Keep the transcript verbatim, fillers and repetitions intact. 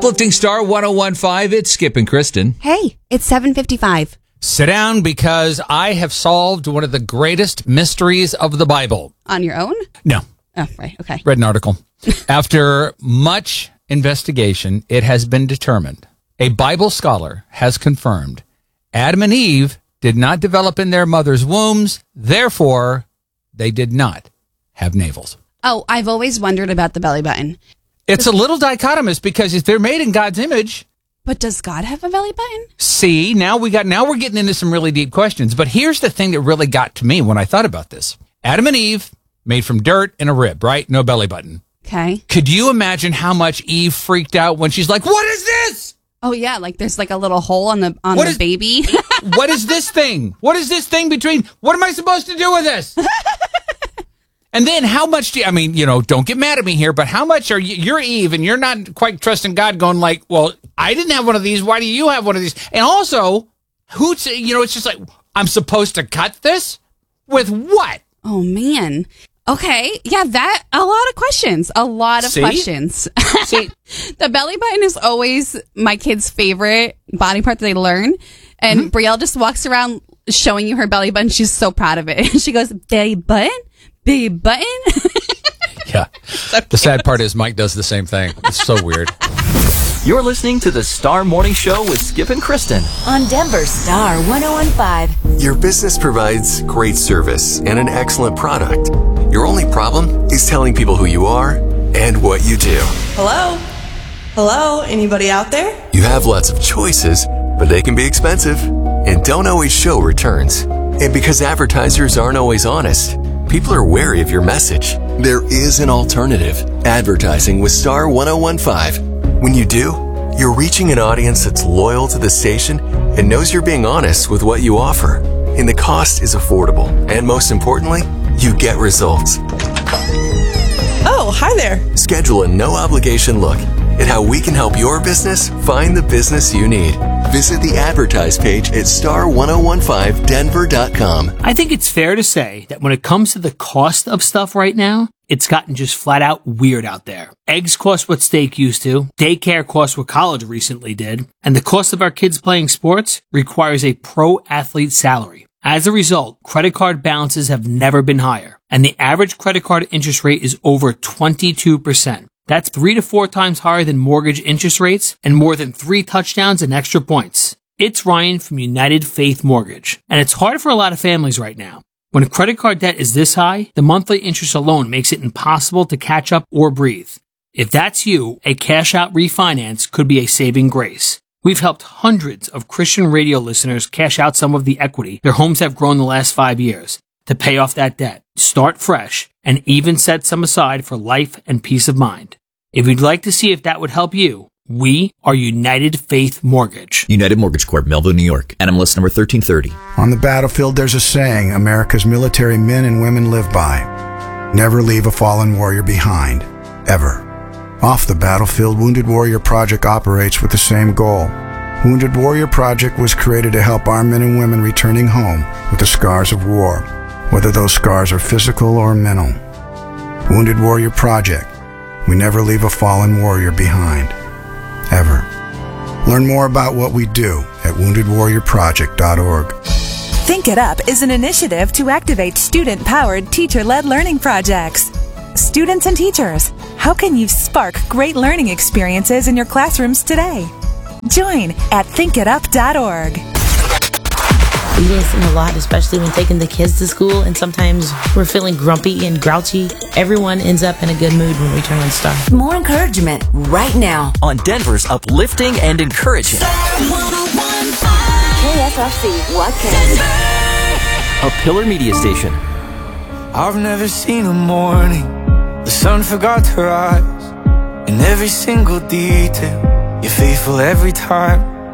Uplifting Star one oh one point five, it's Skip and Kristen. Hey, it's seven fifty-five. Sit down because I have solved one of the greatest mysteries of the Bible. On your own? No. Oh, right. Okay. Read an article. After much investigation, it has been determined. A Bible scholar has confirmed Adam and Eve did not develop in their mother's wombs. Therefore, they did not have navels. Oh, I've always wondered about the belly button. It's a little dichotomous because if they're made in God's image. But does God have a belly button? See, now we got now we're getting into some really deep questions. But here's the thing that really got to me when I thought about this. Adam and Eve, made from dirt and a rib, right? No belly button. Okay. Could you imagine how much Eve freaked out when she's like, "What is this?" Oh yeah, like there's like a little hole on the on What the is- baby. What is this thing? What is this thing between? What am I supposed to do with this? And then how much do you, I mean, you know, don't get mad at me here, but how much are you, you're Eve and you're not quite trusting God going like, well, I didn't have one of these. Why do you have one of these? And also, who's, you know, it's just like, I'm supposed to cut this with what? Oh man. Okay. Yeah, that, a lot of questions. A lot of See? questions. See, The belly button is always my kid's favorite body part that they learn. And mm-hmm. Brielle just walks around showing you her belly button. She's so proud of it. She goes, belly button? Belly button? yeah. So the sad part is Mike does the same thing. It's so weird. You're listening to the Star Morning Show with Skip and Kristen on Denver Star one oh one point five. Your business provides great service and an excellent product. Your only problem is telling people who you are and what you do. Hello? Hello? Anybody out there? You have lots of choices, but they can be expensive and don't always show returns. And because advertisers aren't always honest, people are wary of your message. There is an alternative. Advertising with Star one oh one point five. When you do, you're reaching an audience that's loyal to the station and knows you're being honest with what you offer. And the cost is affordable. And most importantly, you get results. Oh, hi there. Schedule a no-obligation look at how we can help your business find the business you need. Visit the advertise page at star one oh one five denver dot com. I think it's fair to say that when it comes to the cost of stuff right now, it's gotten just flat out weird out there. Eggs cost what steak used to, daycare costs what college recently did, and the cost of our kids playing sports requires a pro athlete salary. As a result, credit card balances have never been higher, and the average credit card interest rate is over twenty-two percent. That's three to four times higher than mortgage interest rates and more than three touchdowns and extra points. It's Ryan from United Faith Mortgage, and it's hard for a lot of families right now. When a credit card debt is this high, the monthly interest alone makes it impossible to catch up or breathe. If that's you, a cash-out refinance could be a saving grace. We've helped hundreds of Christian radio listeners cash out some of the equity their homes have grown the last five years to pay off that debt, start fresh, and even set some aside for life and peace of mind. If you'd like to see if that would help you, we are United Faith Mortgage. United Mortgage Corp, Melville, New York. N M L S number thirteen thirty. On the battlefield, there's a saying America's military men and women live by. Never leave a fallen warrior behind. Ever. Off the battlefield, Wounded Warrior Project operates with the same goal. Wounded Warrior Project was created to help our men and women returning home with the scars of war, whether those scars are physical or mental. Wounded Warrior Project. We never leave a fallen warrior behind. Ever. Learn more about what we do at wounded warrior project dot org. Think It Up is an initiative to activate student-powered, teacher-led learning projects. Students and teachers, how can you spark great learning experiences in your classrooms today? Join at think it up dot org. We listen a lot, especially when taking the kids to school, and sometimes we're feeling grumpy and grouchy. Everyone ends up in a good mood when we turn on Star. More encouragement right now on Denver's uplifting and encouraging K S R C Watkins, a Pillar Media station. I've never seen a morning the sun forgot to rise. In every single detail, you're faithful every time.